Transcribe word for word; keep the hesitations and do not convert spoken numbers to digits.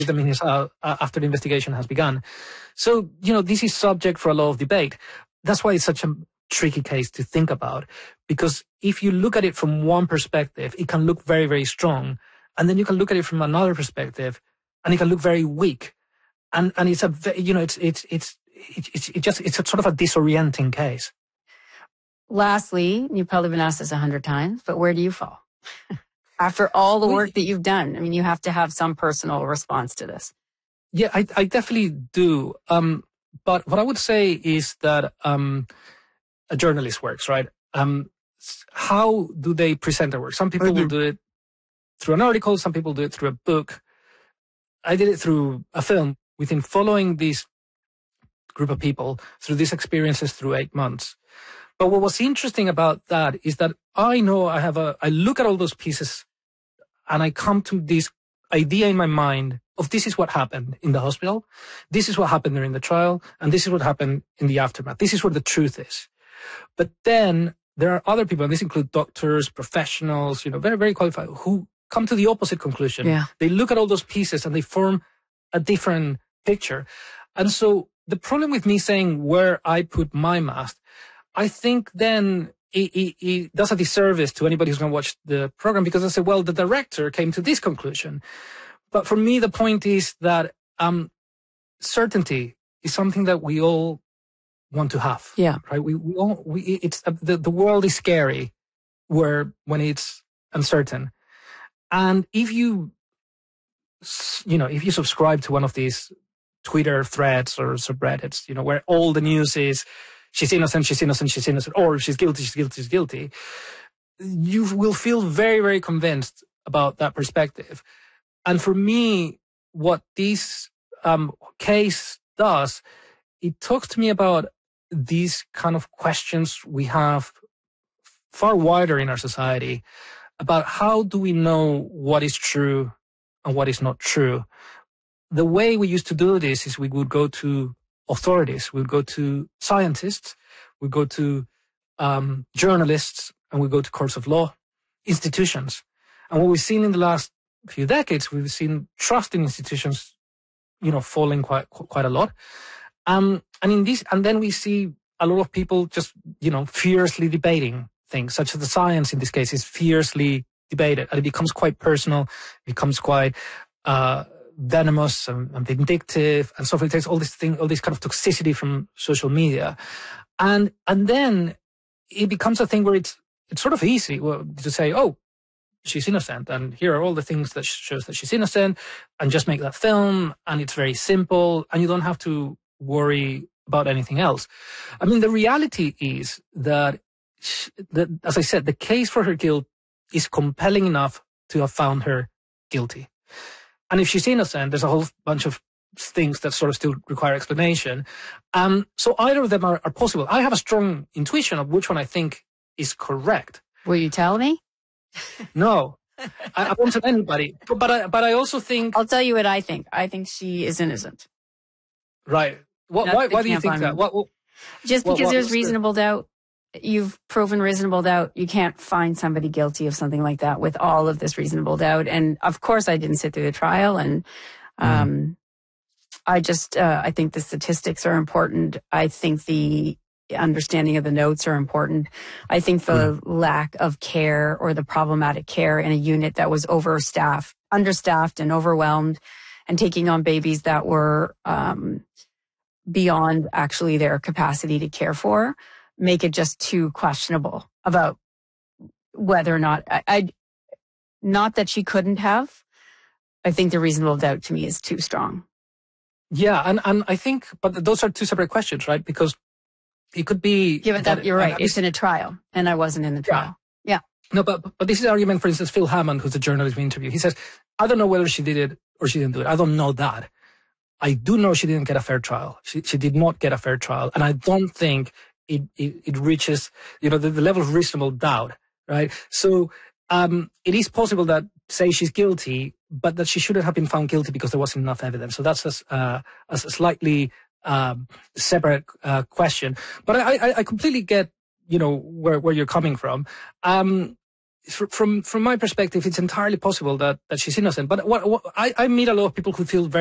them in his uh, after the investigation has begun. So, you know, this is subject for a lot of debate. That's why it's such a tricky case to think about, because if you look at it from one perspective, it can look very, very strong. And then you can look at it from another perspective and it can look very weak. And, and it's a, you know, it's, it's, it's, it's, it's just, it's a sort of a disorienting case. Lastly, you've probably been asked this a hundred times, but where do you fall? After all the work that you've done, I mean, you have to have some personal response to this. Yeah, I, I definitely do. Um, but what I would say is that, um, a journalist works, right? Um, how do they present their work? Some people will do it through an article. Some people do it through a book. I did it through a film. Within following this group of people through these experiences through eight months. But what was interesting about that is that I know I have a, I look at all those pieces and I come to this idea in my mind of this is what happened in the hospital. This is what happened during the trial. And this is what happened in the aftermath. This is where the truth is. But then there are other people, and this includes doctors, professionals, you know, very, very qualified, who come to the opposite conclusion. Yeah. They look at all those pieces and they form a different picture. And so the problem with me saying where I put my mast, I think then it, it, it does a disservice to anybody who's going to watch the program, because I say, well, the director came to this conclusion. But for me, the point is that um, certainty is something that we all want to have. Yeah. Right. We, we all, we, it's, uh, the, the world is scary where, when it's uncertain. And if you, you know, if you subscribe to one of these Twitter threads or subreddits, you know, where all the news is, she's innocent, she's innocent, she's innocent, or she's guilty, she's guilty, she's guilty, you will feel very, very convinced about that perspective. And for me, what this um, case does, it talks to me about these kind of questions we have far wider in our society about how do we know what is true and what is not true. The way we used to do this is we would go to authorities, we would go to scientists, we go to um, journalists, and we go to courts of law, institutions. And what we've seen in the last few decades, we've seen trust in institutions, you know, falling quite quite a lot. Um, and in this, and then we see a lot of people just, you know, fiercely debating things, such as the science in this case is fiercely debated, and it becomes quite personal, it becomes quite uh, venomous and, and vindictive, and so forth. It takes all this thing, all this kind of toxicity from social media, and and then it becomes a thing where it's it's sort of easy to say, oh, she's innocent, and here are all the things that shows that she's innocent, and just make that film, and it's very simple, and you don't have to worry about anything else. I mean, the reality is that, that, as I said, the case for her guilt is compelling enough to have found her guilty. And if she's innocent, there's a whole bunch of things that sort of still require explanation. Um, so either of them are, are possible. I have a strong intuition of which one I think is correct. Will you tell me? No, I, I won't tell anybody. But, but I, but I also think I'll tell you what I think. I think she is innocent. Right. What, why, why do you think that? What, what, Just because what, what, there's reasonable the... doubt. You've proven reasonable doubt. You can't find somebody guilty of something like that with all of this reasonable doubt. And of course, I didn't sit through the trial. And um, mm. I just, uh, I think the statistics are important. I think the understanding of the notes are important. I think the mm. lack of care or the problematic care in a unit that was overstaffed, understaffed and overwhelmed, and taking on babies that were um, beyond actually their capacity to care for, make it just too questionable about whether or not, I, I, not that she couldn't have. I think the reasonable doubt to me is too strong. Yeah, and, and I think, but those are two separate questions, right? Because it could be... Given that, that you're right, it's in a trial, and I wasn't in the trial. Yeah. yeah. No, but but this is the argument, for instance, Phil Hammond, who's a journalist we interviewed. He says, I don't know whether she did it or she didn't do it. I don't know that. I do know she didn't get a fair trial. She, she did not get a fair trial. And I don't think it, it, it reaches, you know, the, the level of reasonable doubt, right? So um, it is possible that, say, she's guilty, but that she shouldn't have been found guilty because there wasn't enough evidence. So that's a, uh, a slightly um, separate uh, question. But I, I, I completely get, you know, where, where you're coming from. Um, from from my perspective, it's entirely possible that that she's innocent. But what, what I, I meet a lot of people who feel very